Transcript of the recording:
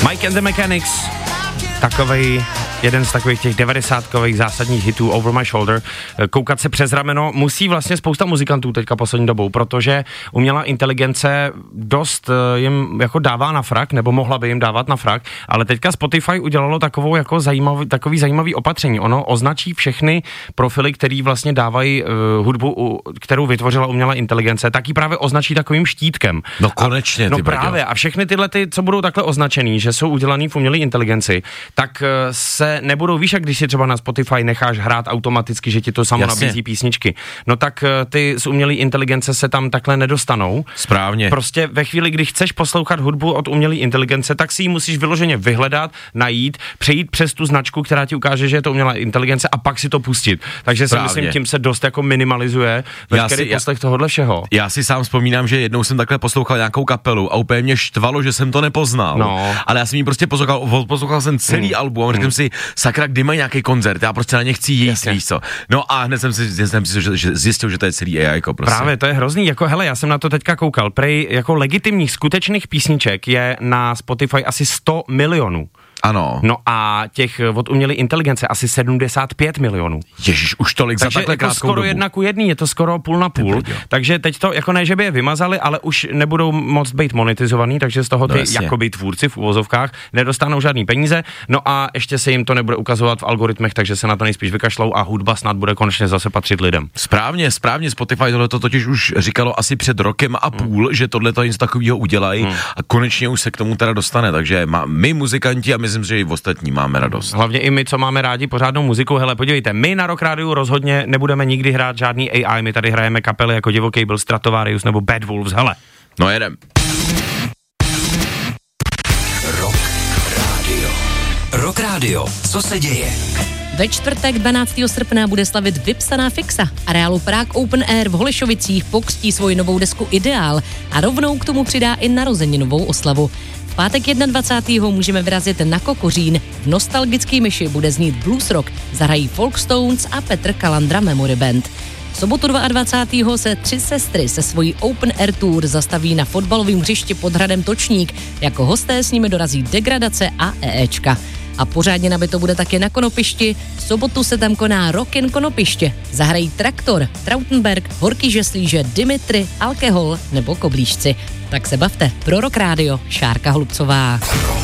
Mike and the Mechanics, takovej jeden z takových těch 90kových zásadních hitů Over My Shoulder. Koukat se přes rameno musí vlastně spousta muzikantů teďka poslední dobou, protože umělá inteligence dost jim jako dává na frak, nebo mohla by jim dávat na frak, ale teďka Spotify udělalo takovou jako takový zajímavý opatření. Ono označí všechny profily, který vlastně dávají hudbu, kterou vytvořila umělá inteligence, tak ji právě označí takovým štítkem. No konečně, no právě, a všechny tyhle, co budou takhle označený, že jsou udělaný v umělé inteligenci, tak se nebudou, víš, jak když si třeba na Spotify necháš hrát automaticky, že ti to samo nabízí písničky. No tak ty z umělé inteligence se tam takhle nedostanou. Správně. Prostě ve chvíli, kdy chceš poslouchat hudbu od umělé inteligence, tak si ji musíš vyloženě vyhledat, najít, přejít přes tu značku, která ti ukáže, že je to umělá inteligence, a pak si to pustit. Takže si myslím, tím se dost jako minimalizuje veškerý poslech tohohle všeho. Já si sám vzpomínám, že jednou jsem takhle poslouchal nějakou kapelu a úplně mě štvalo, že jsem to nepoznal. No. Ale já jsem jí prostě poslouchal jsem celý album a řekl si, sakra, kdy mají nějaký koncert, já prostě na ně chci jít, víš co. No a hned jsem si zjistil, že to je celý AI. Prostě. Právě, to je hrozný, jako hele, já jsem na to teďka koukal, prej jako legitimních skutečných písniček je na Spotify asi 100 milionů. Ano. No a těch od umělé inteligence asi 75 milionů. Ježiš, už tolik takže za takhle krátkou dobu. Takže skoro 1:1, je to skoro půl na půl. Takže teď to, jako ne, že by je vymazali, ale už nebudou moct být monetizovaný, takže z toho ty jakoby tvůrci v uvozovkách nedostanou žádný peníze. No a ještě se jim to nebude ukazovat v algoritmech, takže se na to nejspíš vykašlou a hudba snad bude konečně zase patřit lidem. Správně, Spotify tohleto totiž už říkalo asi před rokem a půl, že tohleto něco takového udělají a konečně už se k tomu teda dostane, takže my muzikanti a myslím, že i ostatní máme radost. Hlavně i my, co máme rádi pořádnou muziku. Hele, podívejte, my na Rock Rádiu rozhodně nebudeme nikdy hrát žádný AI, my tady hrajeme kapely jako Divoký byl, Stratovarius nebo Bad Wolves, hele. No jedem. Rock Radio, co se děje? Ve čtvrtek 12. srpna bude slavit vypsaná fixa. Areálu Prague Open Air v Holešovicích pokřtí svoji novou desku Ideál a rovnou k tomu přidá i narozeninovou oslavu. V pátek 21. můžeme vyrazit na Kokořín. V nostalgický myši bude znít blues rock, zahrají Folkstones a Petr Kalandra Memory Band. V sobotu 22. se 3 sestry se svojí Open Air Tour zastaví na fotbalovém hřišti pod hradem Točník. Jako hosté s nimi dorazí Degradace a EEčka. A pořádně nabito bude taky na Konopišti. V sobotu se tam koná Rockin' Konopiště. Zahrají Traktor, Trautenberg, Horký žeslíže, Dimitri, Alkohol nebo Koblížci. Tak se bavte. Pro Rock Radio, Šárka Hlubcová.